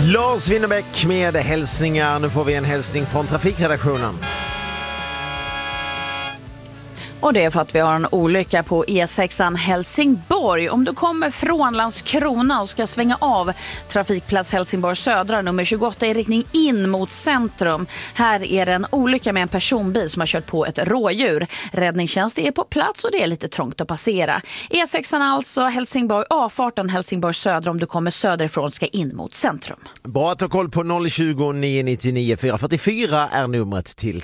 Lars Winnerbäck med hälsningar. Nu får vi en hälsning från trafikredaktionen. Och det är för att vi har en olycka på E6 Helsingborg. Om du kommer från Landskrona och ska svänga av trafikplats Helsingborg södra nummer 28 i riktning in mot centrum. Här är det en olycka med en personbil som har kört på ett rådjur. Räddningstjänst är på plats och det är lite trångt att passera. E6 alltså Helsingborg, A-farten Helsingborg södra om du kommer söderifrån ska in mot centrum. Bra att ha koll på 020 999 444 är numret till